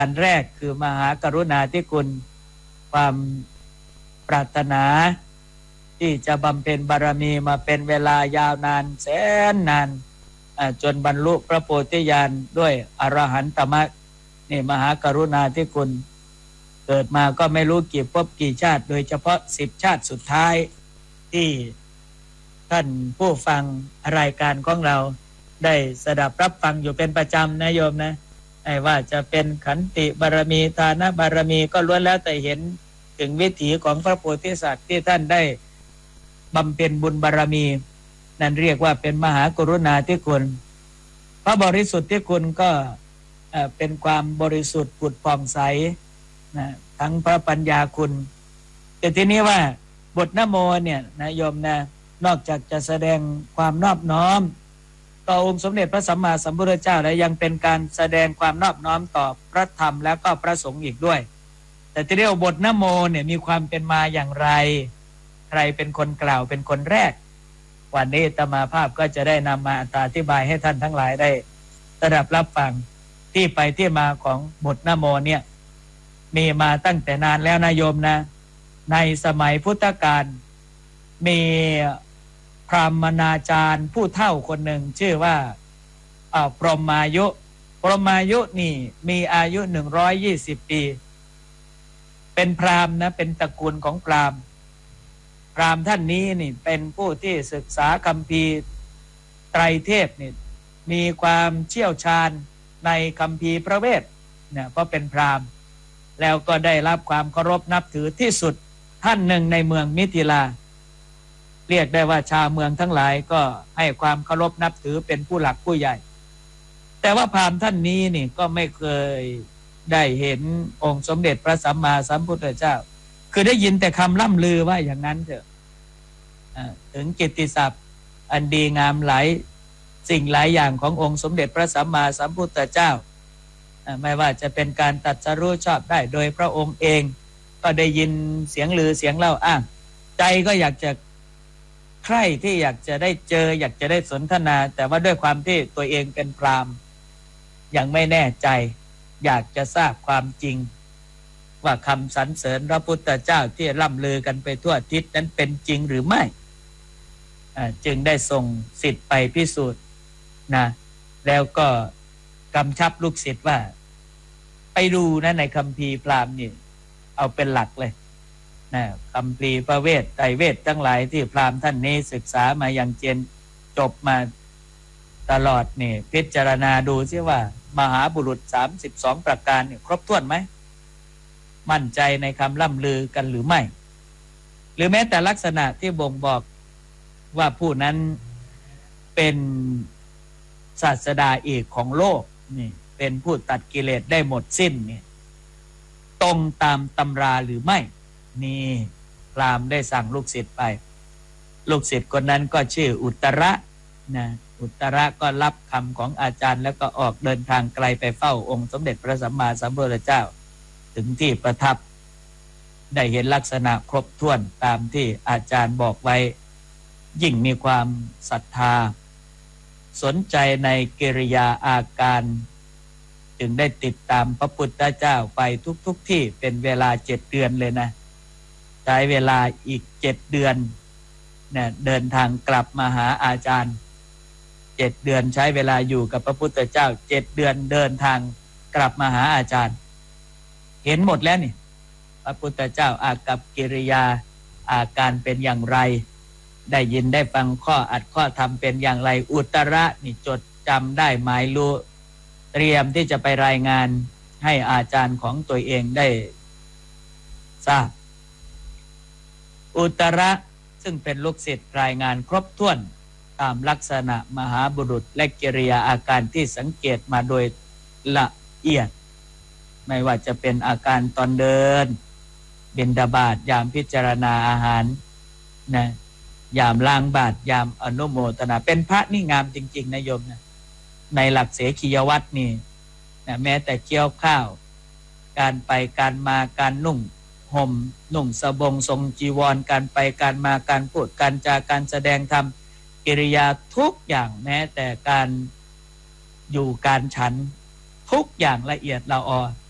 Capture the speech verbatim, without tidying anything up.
อันแรกคือมหากรุณาธิคุณความปรารถนาที่จะบำเพ็ญบารมีมาเป็นเวลายาวนานแสนนานจนบรรลุพระโพธิญาณด้วยอรหันตมรรคนี่มหากรุณาธิคุณเกิดมาก็ไม่รู้กี่ภพกี่ชาติโดยเฉพาะสิบชาติสุดท้ายที่ท่านผู้ฟังรายการของเราได้สดับรับฟังอยู่เป็นประจำนะโยมนะไม่ว่าจะเป็นขันติบารมีทานบารมีก็ล้วนแล้วแต่เห็นถึงวิถีของพระโพธิสัตว์ที่ท่านได้บำเพ็ญบุญบารมีนั่นเรียกว่าเป็นมหากรุณาธิคุณพระบริสุทธิ์ที่คุณก็เป็นความบริสุทธิ์ผุดผ่องใสนะทั้งพระปัญญาคุณแต่ทีนี้ว่าบทนะโมเนี่ยนะโยมนะนอกจากจะแสดงความนอบน้อมต่อองค์สมเด็จพระสัมมาสัมพุทธเจ้าแล้วยังเป็นการแสดงความนอบน้อมต่อพระธรรมแล้วก็พระสงฆ์อีกด้วยแต่ที่เรียกว่าบทนะโมเนี่ยมีความเป็นมาอย่างไรใครเป็นคนกล่าวเป็นคนแรกวันนี้อาตมาภาพก็จะได้นำมาอธิบายให้ท่านทั้งหลายได้สดับรับฟังที่ไปที่มาของบทนะโมเนี่ยมีมาตั้งแต่นานแล้วนะโยมนะในสมัยพุทธกาลมีพราหมณาจารย์ผู้เฒ่าคนหนึ่งชื่อว่าพรหมายุพรหมายุนี่มีอายุหนึ่งร้อยยี่สิบปีเป็นพราหมณ์นะเป็นตระกูลของพราหมณ์พราหมณ์ท่านนี้นี่เป็นผู้ที่ศึกษาคัมภีร์ไตรเทพนี่มีความเชี่ยวชาญในคัมภีร์พระเวทเนี่ยเพราะเป็นพราหมณ์แล้วก็ได้รับความเคารพนับถือที่สุดท่านหนึ่งในเมืองมิถิลาเรียกได้ว่าชาวเมืองทั้งหลายก็ให้ความเคารพนับถือเป็นผู้หลักผู้ใหญ่แต่ว่าพราหมณ์ท่านนี้นี่ก็ไม่เคยได้เห็นองค์สมเด็จพระสัมมาสัมพุทธเจ้าคือได้ยินแต่คำล่ำลือว่าอย่างนั้นเถอะถึงกิตติศัพท์อันดีงามหลายสิ่งหลายอย่างขององค์สมเด็จพระสัมมาสัมพุทธเจ้าไม่ว่าจะเป็นการตรัสรู้ชอบได้โดยพระองค์เองก็ได้ยินเสียงลือเสียงเล่าอ้างใจก็อยากจะใคร่ที่อยากจะได้เจออยากจะได้สนทนาแต่ว่าด้วยความที่ตัวเองเป็นพราหมณ์ยังไม่แน่ใจอยากจะทราบความจริงว่าคำสรรเสริญพระพุทธเจ้าที่ล่ำลือกันไปทั่วทิศนั้นเป็นจริงหรือไม่จึงได้ส่งศิษย์ไปพิสูจน์นะแล้วก็กำชับลูกศิษย์ว่าไปดูนะในคัมภีร์พราหมณ์นี่เอาเป็นหลักเลยนะคัมภีร์พระเวทไตรเวททั้งหลายที่พราหมณ์ท่านนี้ศึกษามาอย่างเจนจบมาตลอดนี่พิจารณาดูซิว่ามหาบุรุษสามสิบสองประการนี่ครบถ้วนไหมมั่นใจในคำล่ำลือกันหรือไม่หรือแม้แต่ลักษณะที่บ่งบอกว่าผู้นั้นเป็นศาสดาเอกของโลกนี่เป็นผู้ตัดกิเลสได้หมดสิ้นนี่ตรงตามตำราหรือไม่นี่พราหมณ์ได้สั่งลูกศิษย์ไปลูกศิษย์คนนั้นก็ชื่ออุตระนะอุตระก็รับคำของอาจารย์แล้วก็ออกเดินทางไกลไปเฝ้าองค์สมเด็จพระสัมมาสัมพุทธเจ้าถึงที่ประทับได้เห็นลักษณะครบถ้วนตามที่อาจารย์บอกไว้ยิ่งมีความศรัทธาสนใจในกิริยาอาการจึงได้ติดตามพระพุทธเจ้าไปทุกๆ ที่เป็นเวลาเจ็ดเดือนเลยนะใช้เวลาอีกเจ็ดเดือนเนี่ยเดินทางกลับมาหาอาจารย์เจ็ดเดือนใช้เวลาอยู่กับพระพุทธเจ้าเจ็ดเดือนเดินทางกลับมาหาอาจารย์เห็นหมดแล้วนี่พระพุทธเจ้าอากับกิริยาอาการเป็นอย่างไรได้ยินได้ฟังข้ออัดข้อธรรมเป็นอย่างไรอุตระนี่จดจำได้หมายรู้เตรียมที่จะไปรายงานให้อาจารย์ของตัวเองได้ทราบอุตระซึ่งเป็นลูกศิษย์รายงานครบถ้วนตามลักษณะมหาบุรุษและกิริยาอาการที่สังเกตมาโดยละเอียดไม่ว่าจะเป็นอาการตอนเดินบิณฑบาตยามพิจารณาอาหารนะยามล้างบาตรยามอนุโมทนาเป็นพระนี่งามจริงๆนะโยมนะในหลักเสขียวัตรนี่นะแม้แต่เกี่ยวข้าวการไปการมาการนุ่งห่มนุ่งสบงทรงจีวรการไปการมาการพูดการจาการแสดงธรรมกิริยาทุกอย่างแม้แต่การอยู่การฉันทุกอย่างละเอียดละออ